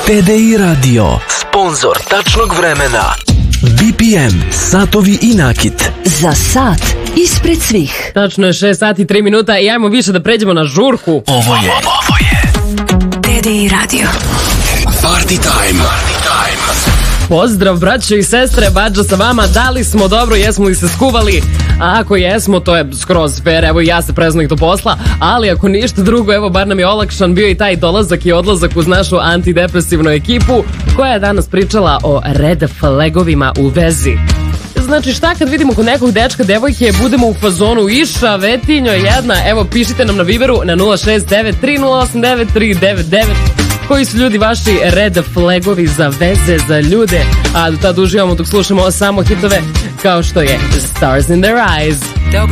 TDI Radio, sponzor tačnog vremena. BPM, satovi i nakit. Za sat ispred svih. Tačno je 6 sati i 3 minuta i ajmo više da pređemo na žurku. Ovo je TDI Radio. Party time. Pozdrav braćo i sestre, Badža sa vama. Da li smo dobro, jesmo li se skuvali? A ako jesmo, to je skroz fair, evo i ja se preznog do posla, ali ako ništa drugo, evo bar nam je olakšan bio i taj dolazak i odlazak uz našu antidepresivnu ekipu koja je danas pričala o red flagovima u vezi. Znači šta kad vidimo kod nekog dečka, devojke, budemo u fazonu iša, vetinjo jedna, evo pišite nam na Viberu na 069-3089-399 koji su ljudi vaši red flagovi za veze, za ljude, a do tada uživamo dok slušamo samo hitove kao što je Stars in Their Eyes.